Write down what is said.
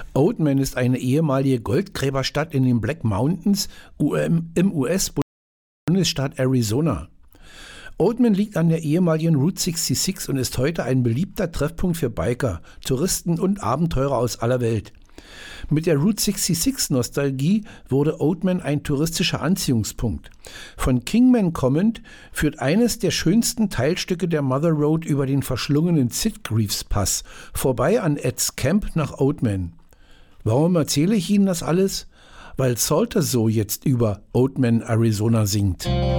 Oatman ist eine ehemalige Goldgräberstadt in den Black Mountains im US-Bundesstaat Arizona. Oatman liegt an der ehemaligen Route 66 und ist heute ein beliebter Treffpunkt für Biker, Touristen und Abenteurer aus aller Welt. Mit der Route 66-Nostalgie wurde Oatman ein touristischer Anziehungspunkt. Von Kingman kommend führt eines der schönsten Teilstücke der Mother Road über den verschlungenen Sitgreaves Pass vorbei an Ed's Camp nach Oatman. Warum erzähle ich Ihnen das alles? Weil Salter so jetzt über Oatman, Arizona singt.